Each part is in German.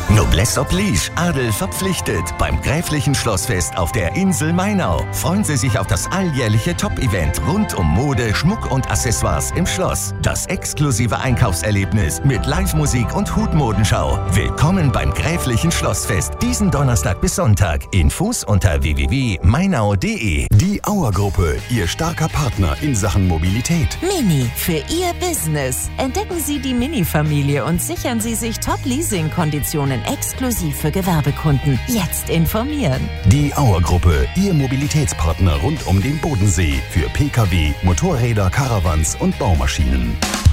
Noblesse oblige, Adel verpflichtet. Beim Gräflichen Schlossfest auf der Insel Mainau freuen Sie sich auf das alljährliche Top-Event rund um Mode, Schmuck und Accessoires im Schloss. Das exklusive Einkaufserlebnis mit Live-Musik und Hutmodenschau. Willkommen beim Gräflichen Schlossfest diesen Donnerstag bis Sonntag. Infos unter www.mainau.de. Die Auer-Gruppe, Ihr starker Partner in Sachen Mobilität. Mini für Ihr Business. Entdecken Sie die Mini-Familie und sichern Sie sich Top-Leasing-Konditionen exklusiv für Gewerbekunden. Jetzt informieren. Die Auer-Gruppe, Ihr Mobilitätspartner rund um den Bodensee für Pkw, Motorräder, Caravans und Baumaschinen.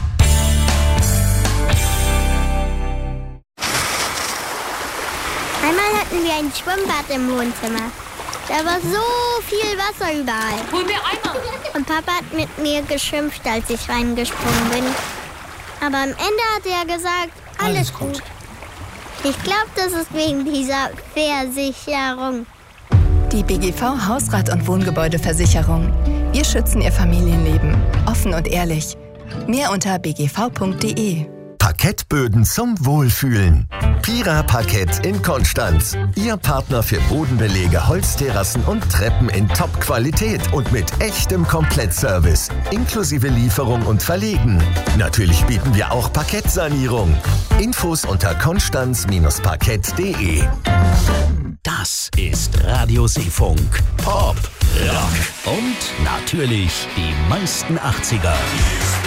Einmal hatten wir ein Schwimmbad im Wohnzimmer. Da war so viel Wasser überall. Hol mir Eimer! Und Papa hat mit mir geschimpft, als ich reingesprungen bin. Aber am Ende hat er gesagt, alles gut. Ich glaube, das ist wegen dieser Versicherung. Die BGV Hausrat- und Wohngebäudeversicherung. Wir schützen Ihr Familienleben. Offen und ehrlich. Mehr unter bgv.de. Parkettböden zum Wohlfühlen. Pira Parkett in Konstanz. Ihr Partner für Bodenbelege, Holzterrassen und Treppen in Top-Qualität und mit echtem Komplettservice. Inklusive Lieferung und Verlegen. Natürlich bieten wir auch Parkettsanierung. Infos unter konstanz-parkett.de. Das ist Radio Seefunk. Pop, Rock und natürlich die meisten 80er.